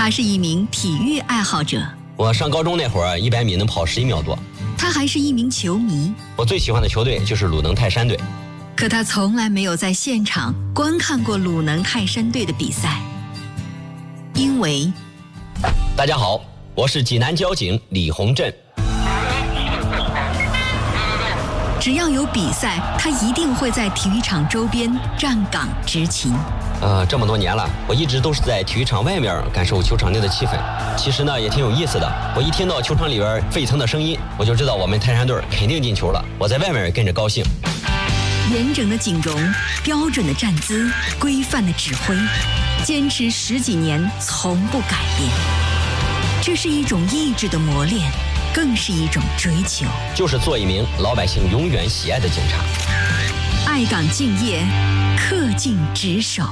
他是一名体育爱好者。 我上高中那会儿，100米能跑11秒多。 他还是一名球迷。 我最喜欢的球队就是鲁能泰山队。 可他从来没有在现场观看过鲁能泰山队的比赛，因为…… 大家好，我是济南交警李洪振。 只要有比赛，他一定会在体育场周边站岗执勤。 这么多年了，我一直都是在体育场外面感受球场内的气氛。其实呢，也挺有意思的。我一听到球场里边沸腾的声音，我就知道我们泰山队肯定进球了。我在外面跟着高兴。 严整的景容，标准的站姿，规范的指挥，坚持10几年，从不改变。这是一种意志的磨练，更是一种追求。 就是做一名老百姓永远喜爱的警察。 爱岗敬业，恪尽职守。